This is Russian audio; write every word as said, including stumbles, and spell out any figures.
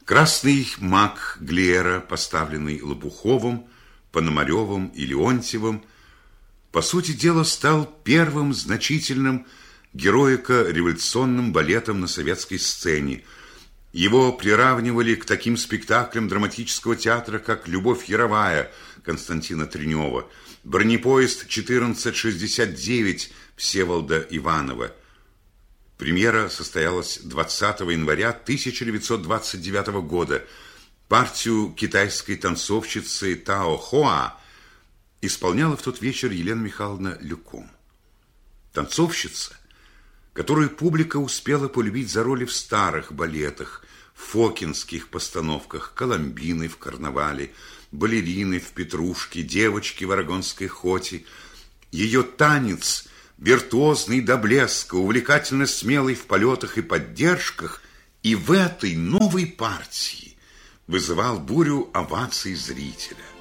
Красный маг Глиера, поставленный Лопуховым, Пономаревым и Леонтьевым, по сути дела стал первым значительным героико-революционным балетом на советской сцене. Его приравнивали к таким спектаклям драматического театра, как «Любовь Яровая» Константина Тренева, «Бронепоезд четырнадцать шестьдесят девять» Всеволода Иванова. Премьера состоялась двадцатого января тысяча девятьсот двадцать девятого года. Партию китайской танцовщицы Тао Хоа исполняла в тот вечер Елена Михайловна Люком. Танцовщица, которую публика успела полюбить за роли в старых балетах, в фокинских постановках, Коломбины в «Карнавале», балерины в «Петрушке», девочки в «Арагонской хоте». Ее танец, виртуозный до блеска, увлекательно смелый в полетах и поддержках, и в этой новой партии вызывал бурю оваций зрителя.